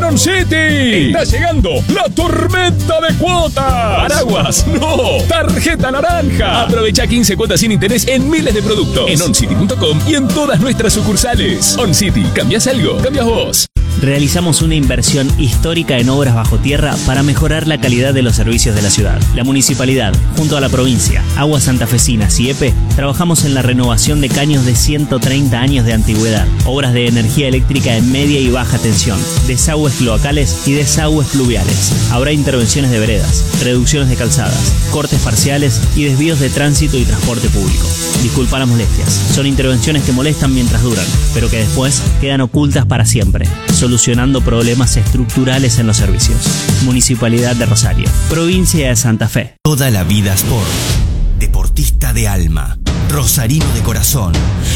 On City! ¡Está llegando la tormenta de cuotas! ¡Paraguas! ¡No! ¡Tarjeta naranja! Aprovecha 15 cuotas sin interés en miles de productos. En oncity.com y en todas nuestras sucursales. On City. ¿Cambias algo? ¡Cambias vos! Realizamos una inversión histórica en obras bajo tierra para mejorar la calidad de los servicios de la ciudad. La municipalidad, junto a la provincia, Aguas Santafesinas y EPE, trabajamos en la renovación de caños de 130 años de antigüedad, obras de energía eléctrica en media y baja tensión, desagües cloacales y desagües pluviales. Habrá intervenciones de veredas, reducciones de calzadas, cortes parciales y desvíos de tránsito y transporte público. Disculpa las molestias, son intervenciones que molestan mientras duran, pero que después quedan ocultas para siempre, solucionando problemas estructurales en los servicios. Municipalidad de Rosario, provincia de Santa Fe. Toda la vida Sport. Deportista de alma. Rosarino de corazón.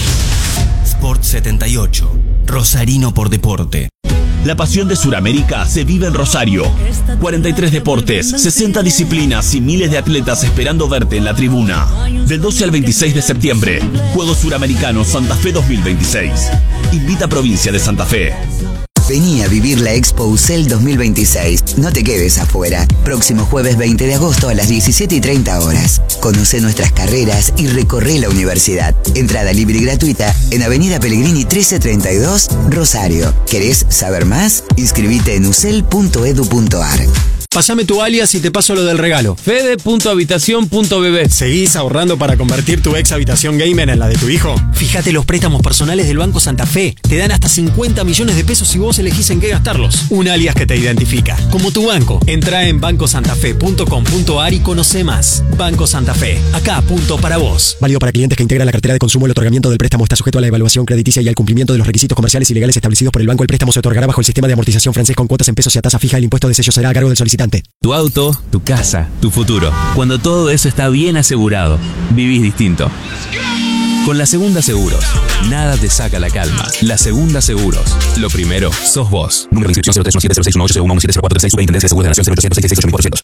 Sport 78. Rosarino por deporte. La pasión de Sudamérica se vive en Rosario. 43 deportes, 60 disciplinas y miles de atletas esperando verte en la tribuna. Del 12 al 26 de septiembre, Juegos Suramericanos Santa Fe 2026. Invita a Provincia de Santa Fe. Vení a vivir la Expo UCEL 2026. No te quedes afuera. Próximo jueves 20 de agosto a las 17:30 horas. Conoce nuestras carreras y recorre la universidad. Entrada libre y gratuita en Avenida Pellegrini 1332, Rosario. ¿Querés saber más? Inscribite en ucel.edu.ar. Pásame tu alias y te paso lo del regalo. Fede.habitación.bb. ¿Seguís ahorrando para convertir tu ex habitación gamer en la de tu hijo? Fíjate los préstamos personales del Banco Santa Fe. Te dan hasta 50 millones de pesos si vos elegís en qué gastarlos. Un alias que te identifica, como tu banco. Entrá en bancosantafe.com.ar y conoce más. Banco Santa Fe. Acá, punto para vos. Válido para clientes que integran la cartera de consumo. El otorgamiento del préstamo está sujeto a la evaluación crediticia y al cumplimiento de los requisitos comerciales y legales establecidos por el banco. El préstamo se otorgará bajo el sistema de amortización francés con cuotas en pesos y a tasa fija. El impuesto de sello será a cargo del solicitante. Tu auto, tu casa, tu futuro. Cuando todo eso está bien asegurado, vivís distinto. Con La Segunda Seguros, nada te saca la calma. La Segunda Seguros. Lo primero, sos vos. Número de inscripción 0317061801170436. Superintendencia de Seguros de la Nación 0800668800.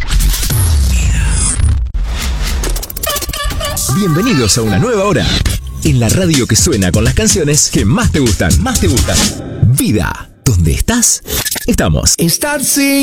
Bienvenidos a una nueva hora. En la radio que suena con las canciones que más te gustan. Vida. ¿Dónde estás? Estamos. Start singing.